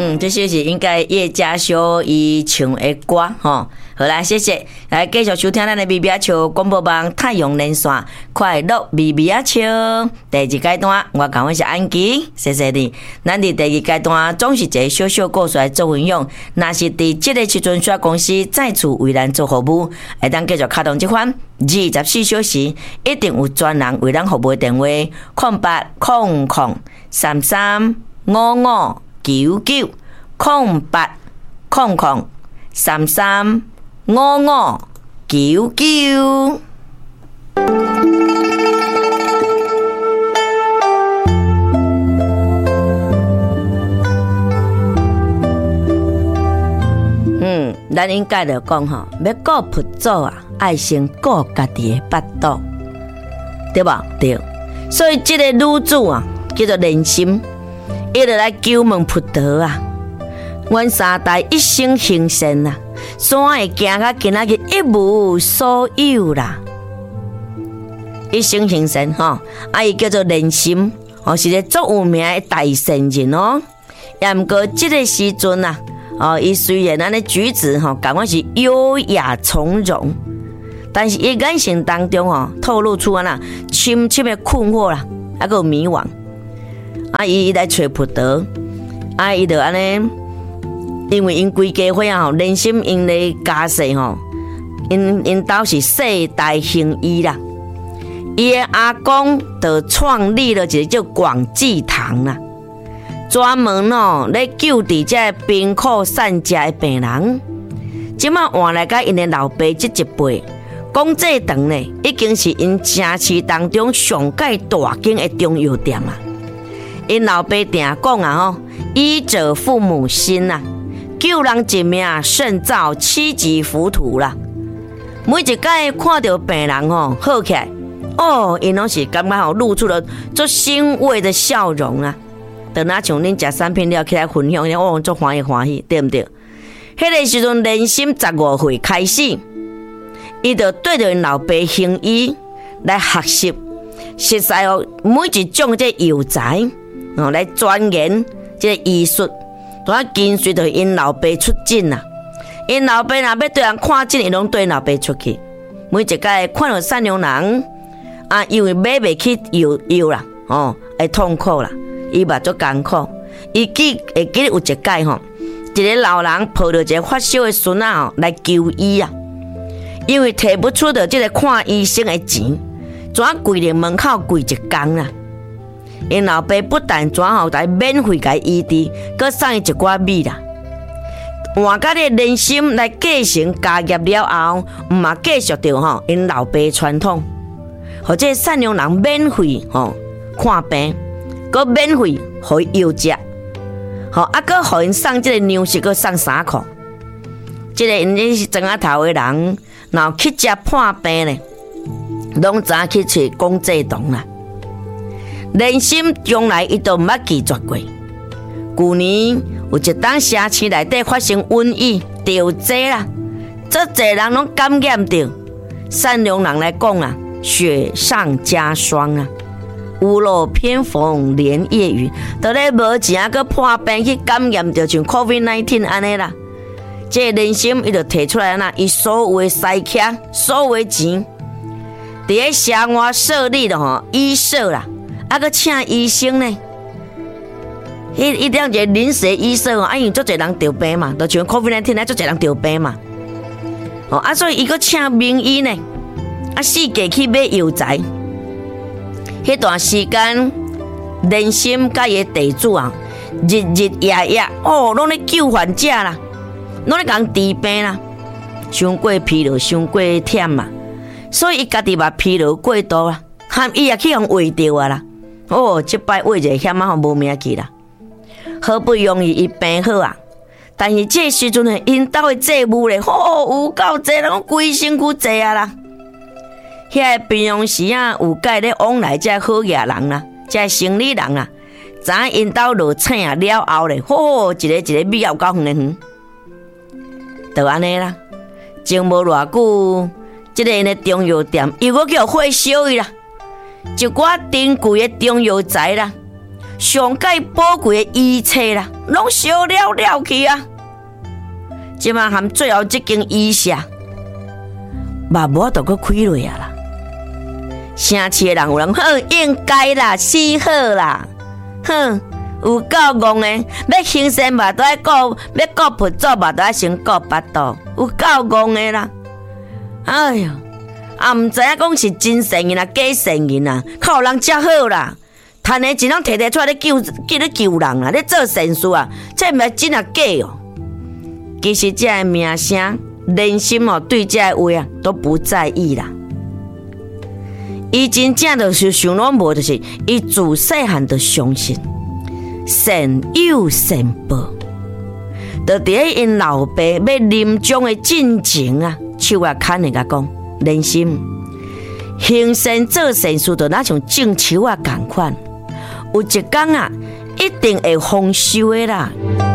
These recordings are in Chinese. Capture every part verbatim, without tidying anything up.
嗯，这首是应该叶家修伊唱的歌吼。好啦，谢谢，来继续收听咱的咪咪啊笑广播网太阳连线快乐咪咪啊笑第二阶段，我讲的是安琪，谢谢你。咱伫第二阶段总是一个小小故事来做分享，若是伫即个时阵需要公司再次为咱做服务，会当继续开动这款二十四小时，一定有专人为咱服务的电话：空八空空三三五五九九空八空空三三五五九九。嗯，咱应该着讲吼，要顾佛祖啊，爱先顾家己的腹肚，对吧？对。所以这个女子啊，叫做莲心，伊就来求问佛陀啊，阮三代一生行善啊。山会行到今仔日一无所有啦，一生行善吼，啊伊叫做莲心，哦是个足有名的大善人哦。也毋过即个时阵啊，哦伊虽然安尼举止吼，感觉是优雅从容，但是伊眼神当中吼，透露出啊那深深的困惑啦，还有迷惘。啊伊来找佛陀，啊伊就安尼。因为因规家伙啊吼，莲心因的家世吼，因因兜是世代行医啦。伊的阿公就创立了一个叫广济堂啦，专门哦咧救治这贫苦善家的病人。即马换来甲因的老爸这一辈，广济堂呢，已经是因城市当中上界大间的中药店啊。因老爸定讲啊吼，医者父母心啊。救人一命胜造七级浮屠啦！每一届看到病人吼好起来，哦，因拢是感觉吼露出了足欣慰的笑容啊！等下像恁食产品了起来分享，哦，足欢喜欢喜，对毋对？迄个时阵，莲心十五岁开始，伊就对着因老爸行医来学习，熟悉哦每一种这药材，哦来钻研这医术。都要跟随着因老爸出诊啦，因老爸若要对人看诊，伊拢对老爸出去。每一届看到善良人啊，因为买袂起药药啦，哦，会痛苦啦，伊嘛足艰苦。伊记会记得有一届吼，一个老人抱着一个发烧的孙仔吼来求医啊，因为摕不出的这个看医生的钱，怎跪伫门口跪一工啦。因老爸不但转好来免费甲医治，佮送伊一寡米啦。换甲咧莲心来继承家业了后，毋嘛继续着吼因老爸传统，或者善良人免费吼看病，佮免费互伊药食，吼啊佮互因送即个粮食，佮送衫裤。即、這個因这是庄仔头的人，然后去食破病呢，拢早去找广济堂啦。莲心将来伊都毋捌记绝过。去年有一档社区内底发生瘟疫，着济啦，足济人拢感染着。善良人来讲啊，雪上加霜啊，屋漏偏逢连夜雨，都咧无钱啊，佮破病去感染着像 COVID 十九 安尼啦。这个莲心伊就提出来啦，伊所有的西客，所有的钱，伫咧社外设立的吼医社啦。啊，佮请医生呢？迄一定一个临时医生哦，啊，因为足侪人得病嘛，就像 COVID 十九 啊，足侪人得病嘛。哦，啊，所以伊佮请名医呢，啊，四界去买药材。迄段时间，莲心甲伊地主啊，日日夜夜哦，拢咧救患者啦，拢咧共治病啦，伤过疲劳，伤过忝嘛，所以伊家己嘛疲劳过度啦，含伊也去互喂着啊啦。哦，这摆胃就险啊，无命去啦。好不容易伊病好啊，但是这时阵呢，因兜的债务咧，哦，有够济人，规身躯济啊啦。遐个平常时啊，有介咧往来这好野人啦，这生理人啦，知影因兜落请啊了后咧，哦，一个一个米有够远的远，就安尼啦。前无偌久，这个因的中药店又搁叫火烧伊啦。一寡珍贵的中药材啦， 上界宝贵的医册啦，拢烧了了去啊！即马含最后这间医社，嘛无法度搁开落啊啦。城市的人有人好应该啦，死好啦，哼！有够戆的，要行善嘛都爱顾，要顾佛祖嘛都爱先顾巴肚，有够戆的啦！哎哟，啊毋知影讲是真善人啊，假善人啊，靠人遮好啦！趁的钱拢摕摕出来咧救，叫咧救人啊，咧做善事啊，这毋是真啊假哦？其实这个名声、人心哦，对这个话啊都不在意啦。伊真正就是想拢无，就是伊自细汉就相信。善有善报，就伫咧因老爸要临终的进前啊，手啊牵的甲讲，人心行善做善事，就那像种树啊共款，有一天啊，一定会丰收的啦。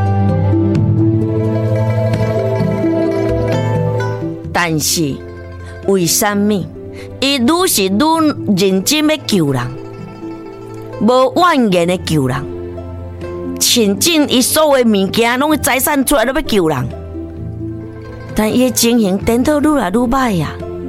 但是为什么伊愈是愈认真要救人，无怨言的救人？倾尽伊所有物件，拢财产出来都要救人，但伊的情形颠倒愈来愈歹呀。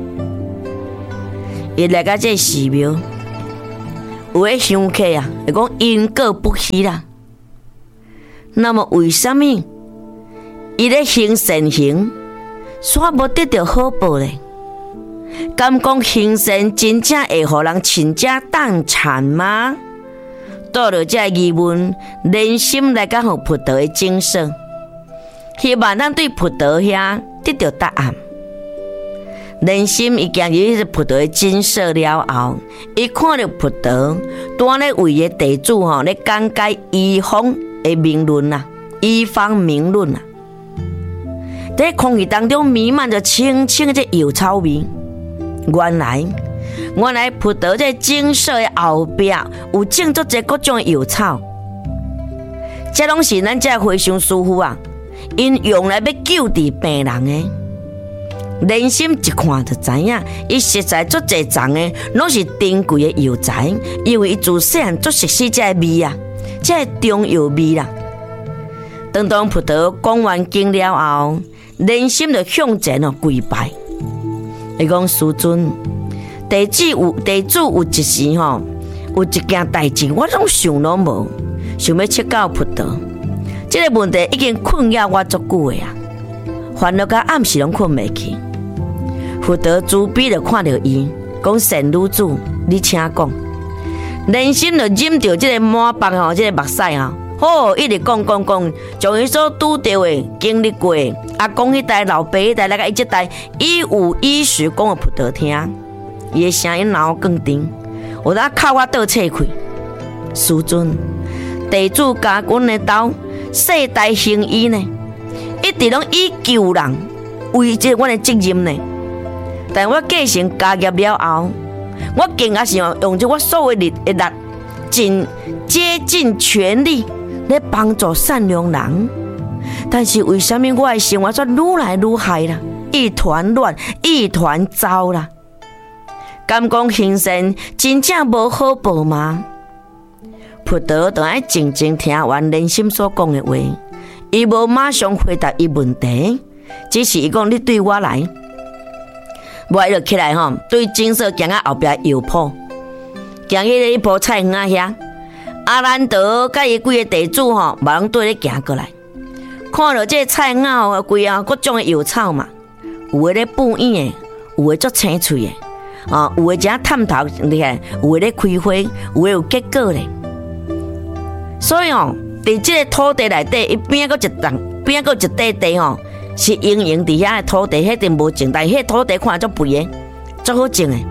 伊来到这寺庙，有个香客啊，会讲因果不虚啦。那么为什么伊咧行善行，煞无得到好报呢？敢讲行善真正会互人倾家荡产吗？到了这疑问，人心来讲互佛陀的警示，希望咱对佛陀遐得到答案。人心伊行入佛陀的警示了后，伊看到佛陀当咧为个地主吼咧讲解医方的名论啊，医方名论啊，在空气当中弥漫着清清的这药草味。原来。原来佛陀在精舍的后壁有种足侪各种药草，这拢是咱这和尚师傅啊，因用来要救治病人的。人心一看就知影，伊实在足侪种的，拢是珍贵的药材，因为伊自细汉足熟悉这个味啊，这个中药味啦。当当佛陀讲完经了后，人心就向前哦跪拜，伊讲师尊。地主有地主有一时吼，有一件代志，我拢想拢无，想要请教佛陀。这个问题已经困扰我足久的啊，烦恼到暗时拢困袂去。佛陀慈悲就看到伊，讲善女子，你请讲。人心就忍着这个满腹吼，这个目屎吼，好一直讲讲讲，将伊所拄到的、经历过的，阿公迄代、老爸迄代，来个伊这代，一五一十讲给佛陀听。伊的声音然后更甜，有当靠我倒切开。师尊，地主家阮的刀世代行医呢，一直拢以救人为这阮的责任呢。但我继承家业了后，我更也是用着我所有的力，尽竭尽全力来帮助善良人。但是为什么我的生活却愈来愈害啦？一团乱，一团糟啦！敢讲行善真正无好报吗？佛陀就爱静静听完人心所讲的话，伊无马上回答伊问题，只是伊讲你对我来，我就起来吼，对金色行到后边药铺，行去咧一铺菜园啊遐，阿兰德甲伊几个地主吼，马上对咧行过来，看到这菜园吼，规啊各种的药草嘛，有诶咧布影的，有诶足青翠的。啊，有诶只探头厉害，有诶咧开花，有诶有结果咧。所以哦，伫即个土地内底，伊边个一档，边个一块地吼，是盈盈伫遐诶土地，迄定无种，但迄土地看足肥诶，足好种诶。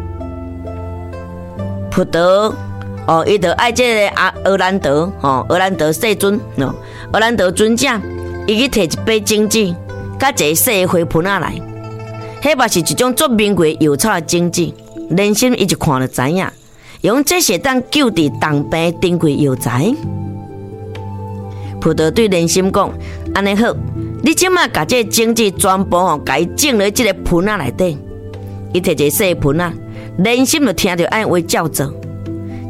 佛陀哦，伊就爱即个阿阿兰德吼，阿兰德世尊喏，阿兰德尊者，伊去摕一杯精子，甲一个细花盆仔来，迄嘛是一种足名贵药草诶精子。人心伊就看了知影，用这些当救治重病珍贵药材。佛陀对人心讲：安尼好，你即马把这精子全部吼，甲伊种在这个盆仔内底。伊摕一个细盆仔，人心就听到按话照做。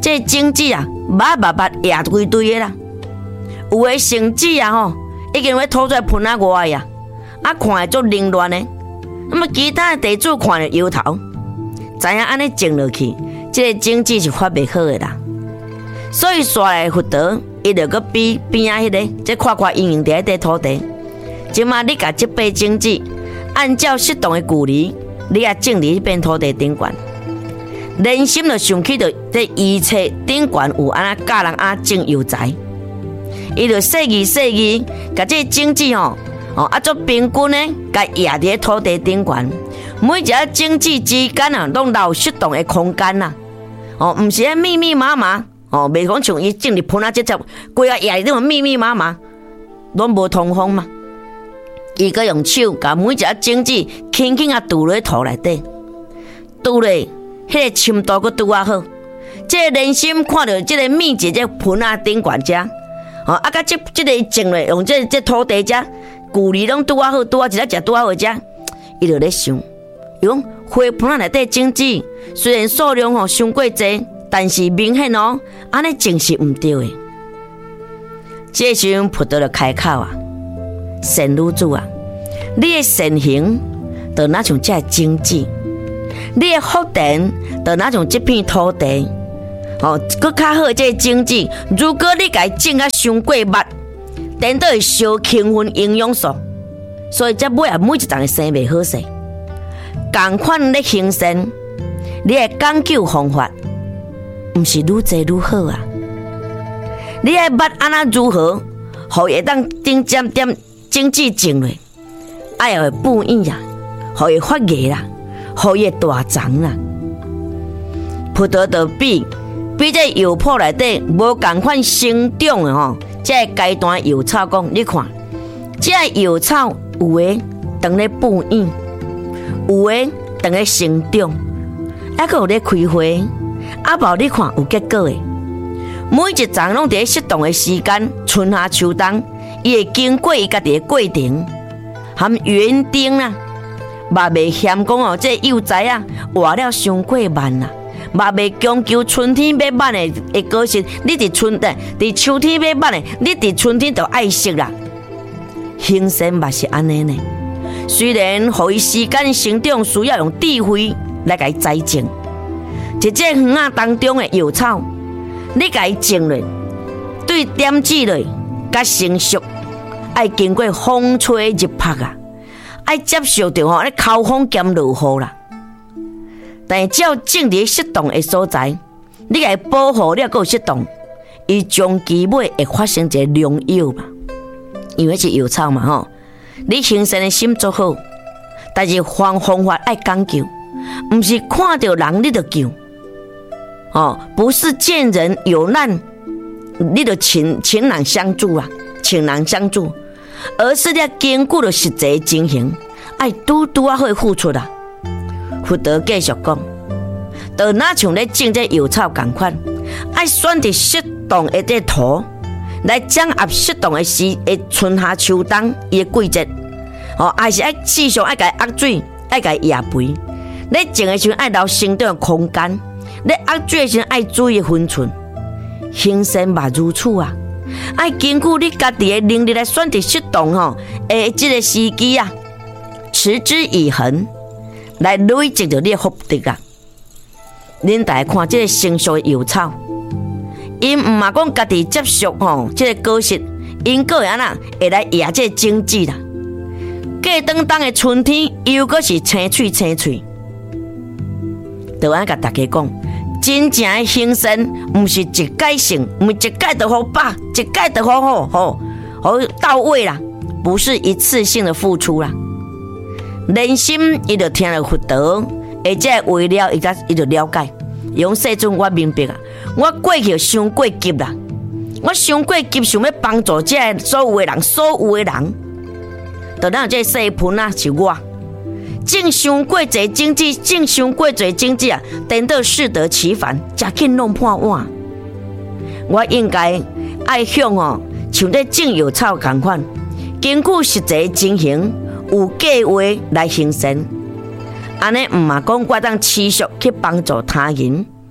这经济啊，麻麻麻压堆堆的啦。有的绳子啊吼，已经要吐出来喷啊外呀，啊看会足凌乱的。那么其他的地主看了摇头，知影安尼静落去，这个经济是发袂好的啦。所以刷来佛陀，伊就搁比边啊迄个，这看看营营伫迄块土地。即马你甲这笔经济按照适当的距离，你也种伫迄片土地顶悬。人心就想起着这预测顶悬有安那教人啊种油菜，伊就细意细意，甲这经济吼，哦啊做平均呢，甲压伫土地顶悬。每一个经济之间啊，拢留适当的空间呐。哦，毋是迄密密麻麻，哦，袂讲像伊种伫盆啊，直接规个压伫种密密麻麻，拢无通风嘛。伊个用手甲每一个经济轻轻啊拄落土内底，拄咧。迄个深度阁拄啊好，这个人心看到这个密集这盆啊顶悬遮，哦啊，甲这这个种咧用这这土地遮，距离拢拄啊好，拄啊一粒食拄啊好遮，伊就咧想，伊讲花盆啊内底种子虽然数量吼伤过济，但是明显哦，安尼种是毋对的。这时阵佛陀就开口啊，善女子啊，你的善行就若像这种子。你的福田就若像这片土地，哦，搁较好这经济。如果你甲伊种啊伤过密，等到会烧轻分营养素，所以这尾啊每一丛会生袂好势。同款咧行善，你的讲究方法，毋是愈济愈好啊。你的捌安那如何，互会当顶尖点经济种落，爱会布衣啊，互伊发芽啦。互伊大长啦，佛陀就比比这药铺内底无共款生长的吼，这阶段药草讲，你看，这药草有的当咧布影，有的当咧生长，还佫有咧开花，啊无你看有结果的。每一丛拢伫适当的时间，春夏秋冬，伊会经过伊家己的过程，含园丁啦。嘛袂嫌讲哦，这幼栽啊活了伤过慢啦，嘛袂强求春天要慢的的果实，你伫春的，伫秋天要慢的，你伫春天就爱惜啦。行善嘛是安尼呢，虽然互伊时间成长需要用智慧来甲伊栽种，一只园仔当中的药草，你甲伊种落，对点子落，甲成熟，爱经过风吹日晒啊。爱接受着吼，咧靠风兼落雨啦。但是只要种伫适当的所在，你甲伊保护了够适当，伊终期尾会发生一个良药嘛。因为是药草嘛吼，你行善的心做好，但是方方法爱讲究，毋是看到人你就救。哦，不是见人有难，你就请请人相助啊，请人相助。而是咧经过了实际情形，爱拄拄啊好付出啦。佛陀继续讲，就若像咧种这药草共款，爱选择适当的这土，来掌握适当的时的春夏秋冬伊的季节，哦，还是爱时常爱甲伊压水，爱甲伊压肥。咧种的时阵爱留生长的空间，咧压水的时阵爱注意分寸。行善嘛如此啊。爱根据你家己的能力来选择适当吼，诶，这个时机啊，持之以恒，来累积着你的福德啊。恁大家看这个成熟的药草，因毋嘛讲家己接受吼，这个果实，因个会安那会来压这个经济啦。过当当的春天，又阁是青翠青翠，就安甲大家讲。真正的行善，毋是一概性，毋是一概就好饱，一概就好好好好到位啦，不是一次性的付出啦。人心伊就听了佛陀，而且为了伊甲伊就了解，用细阵我明白啊，我过去伤过急啦，我伤过急，想要帮助这所有的人，所有的人，就咱这细盆啊是我。种伤过侪经济，种伤过侪经济啊，等到适得其反，真紧弄破碗。我应该爱向哦，像咧种药草同款，根据实际情形，有计划来行善。安尼毋嘛讲我当持续去帮助他人，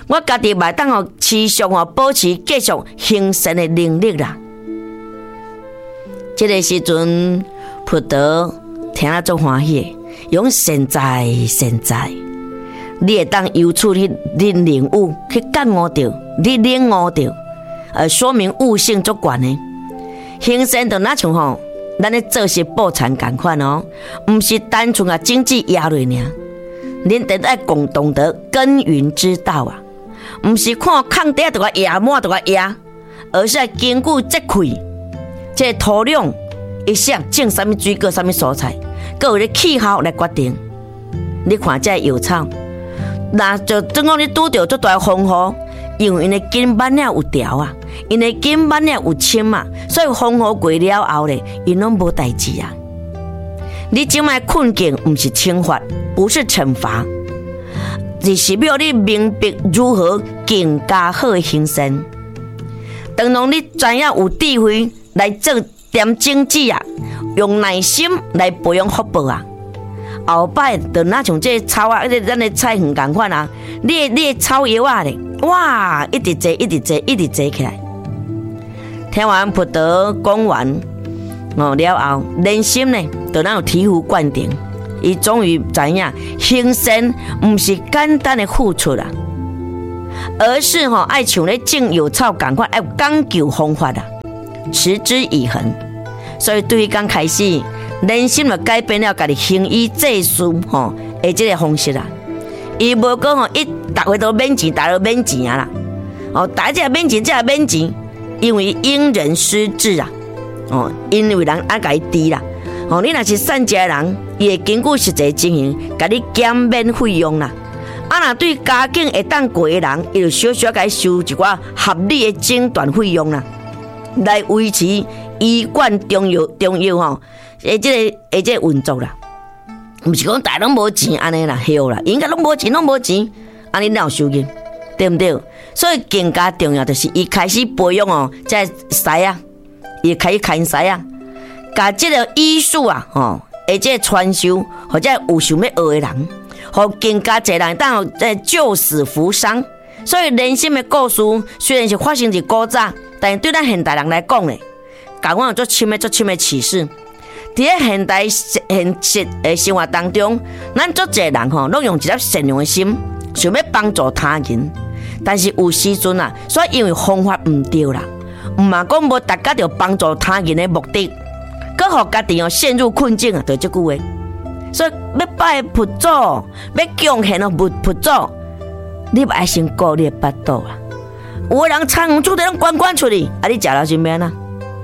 我家己嘛当吼持续吼保持继续行善的能力啦。这个时阵，佛陀听了足欢喜，用善哉善哉，你会当由此你你领悟去感悟到，你领悟到，呃，说明悟性足悬的。行善就那像吼，咱咧做事布田共款哦，唔是单纯啊经济压力尔，恁得爱共懂得耕耘之道啊，唔是看空地就个压满就个压，而是要经过这块。这土壤一下种什么水果、什么蔬菜，各有咧气候来决定。你看这药草，那就总讲你拄到这大风雨，因为因的根板了有条啊，因的根板了有深嘛，所以风雨过了后咧，因拢无代志啊。你即卖困境不是惩罚，不是惩罚，而是要你明白如何更加好的行善。当然你知影有智慧来做点经济啊，用耐心来培养福报啊。后摆就那像这草啊，咱的菜园同款啊，你的你的草叶啊咧，哇，一直栽，一直栽，一直栽起来。听完佛陀讲完哦了后，人心呢就那有醍醐灌顶，伊终于知影行善不是简单的付出啦。而是吼、哦、爱像咧种药草同款，爱讲究方法啦，持之以恒。所以对于刚开始，人心就改变了家己行医济世吼的这个方式啦。伊无讲吼一大家都免钱，大家都免钱啊啦。哦，大家免钱，这也免钱，因为因人施治啊。哦，因为人爱家己治啦。哦，你若是善食的人，伊会经过实际情形，甲你减免费用啦。啊，若对家境会当过的人，伊就小小该收一寡合理的诊断费用啦，来维持医院中药中药吼，诶，这个诶这个运作啦，毋是讲大家拢无钱安尼啦，对啦，应该拢无钱，拢无钱，安尼哪有收入，对不对？所以更加重要就是伊开始培养哦，这师啊，伊开始看师啊，甲这个医术啊，吼，诶这个传授，或者有想要学的人。互更加侪人当在救死扶伤，所以人心的故事虽然是发生在古早，但对咱现代人来讲咧，甲我有足深的、足深的启示。伫咧现代现实的生活当中，咱足侪人吼，拢用一粒善良的心，想要帮助他人，但是有时阵啊，所以因为方法唔对啦，唔嘛讲无达到着帮助他人的目的，搁互家己哦陷入困境啊，就这句话。所以要拜佛祖，要敬献哦佛佛祖，你爱先顾你的腹肚啊。有的人餐园煮得拢关关出去，啊，你食了是咩呐？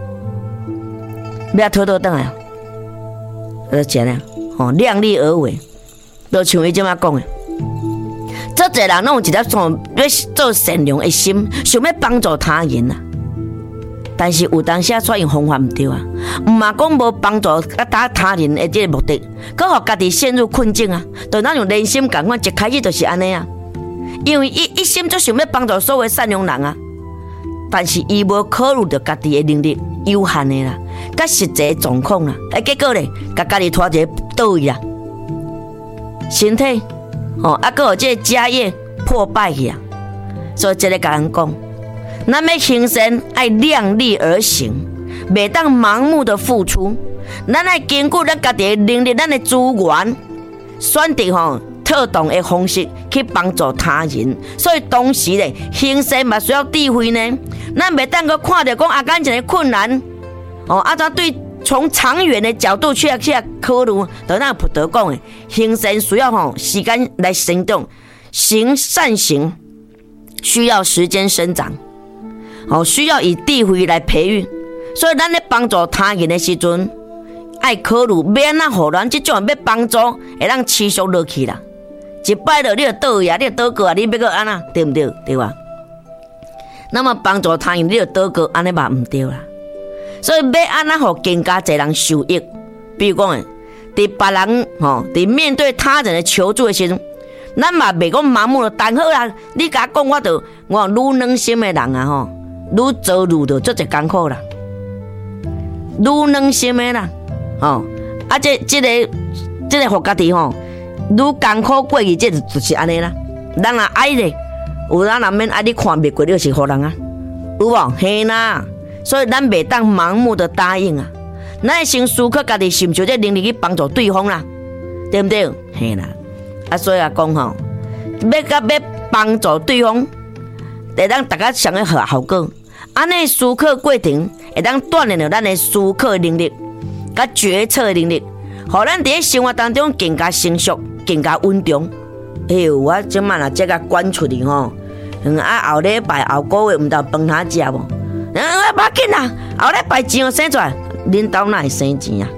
要偷偷倒来，就这样哦，量力而为，就像伊这么讲的。这侪人拢有一粒从要做善良的心，想要帮助他人啊。但是有当时所用方法唔对啊，唔嘛讲无帮助啊打他人的这个目的，佮互家己陷入困境啊，就那种人心感官一开始就是安尼啊。因为伊一心就想要帮助所有善良人啊，但是伊无考虑到家己的能力有限的啦，甲实际的状况啦，哎，结果咧，甲家己拖一个倒位啊，身体哦，啊，佮有这个家业破败去啊，所以这个甲人讲。咱要行善，爱量力而行，袂当盲目的付出。咱爱根据咱家己的能力、咱的资源，选择吼特动的方式去帮助他人。所以同时咧，行善嘛需要智慧呢。咱袂当个看到讲啊，感情的困难，哦，啊，咱对从长远的角度去去考虑，就咱佛陀讲的，行善需要吼时间来行动，行善行需要时间生长。哦，需要以智慧来培育，所以咱咧帮助他人的时阵，爱考虑要安怎互咱这种要帮助会让持续落去啦。一摆落你就倒去啊，你就倒过啊，你要个安怎，对不对？对吧？那么帮助他人，你就倒过，安尼嘛唔对啦。所以要安怎互更加侪人受益？比如讲，伫别人吼，伫面对他人的求助的时阵，咱嘛袂讲盲目的，但好啦，你甲我讲，我就我愈软心的人啊吼。愈做愈就足侪艰苦啦，愈软心的啦，吼、哦，啊这这个这个互家己吼，愈艰苦过日，这就是安尼啦。咱若爱咧， 有人人免爱你看袂过，你就是好人啊，有无？嘿啦，所以咱袂当盲目的答应啊，咱会先思考家己是毋是有这能力去帮助对方啦，对不对？嘿啦，啊，所以啊讲吼，要甲要帮助对方，会当大家上个好效果。安尼思考过程会当锻炼着咱的思考能力，甲决策能力，互咱伫生活当中更加成熟，更加稳重。哎呦，我即摆若即个管出去吼，嗯啊后礼拜后个月毋知饭通食无？嗯，无要紧啦，后礼拜钱生出来，恁兜哪会生钱啊？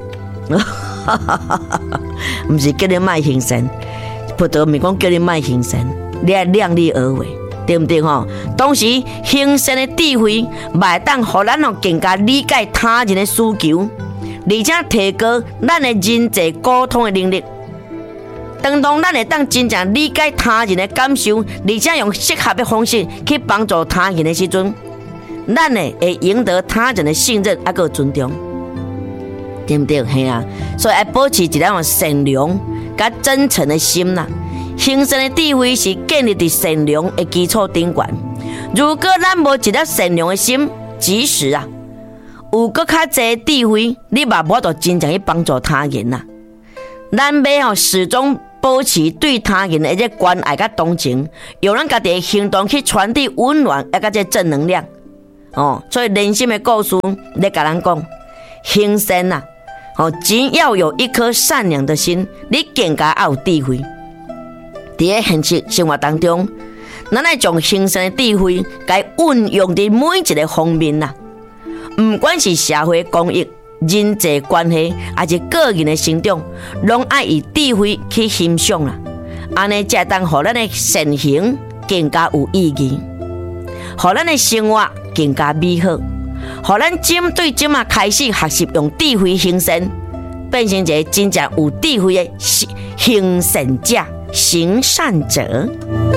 毋是叫你卖行善，葡萄咪讲叫你卖行善，你要量力而为。对不对吼？同时，行善的智慧，会当互咱哦更加理解他人的需求，而且提高咱的人际沟通的能力。当当咱会当真正理解他人的感受，而且用适合的方式去帮助他人的时阵，咱呢会赢得他人的信任，还个尊重，对不对？嘿啊，所以要保持一种善良、甲真诚的心啦。行善的智慧是建立在善良的基础顶端。如果咱无一粒善良的心，即使啊有搁较济智慧，你嘛无法真正去帮助他人呐。咱要吼始终保持对他人的这关爱甲同情，用咱家己的行动去传递温暖啊甲这正能量。哦，所以人心的故事咧甲咱讲，行善呐，哦，只要有一颗善良的心，你更加要有智慧。伫咧现实生活当中，咱来将行善的智慧，该运用伫每一个方面啦。唔管是社会公益、人际关系，还是个人的成长，拢爱以智慧去欣赏啦。安尼才当互咱的善行更加有意义，互咱的生活更加美好，互咱针对今啊开始学习用智慧行善，变成一个真正有智慧的行善者。行善者。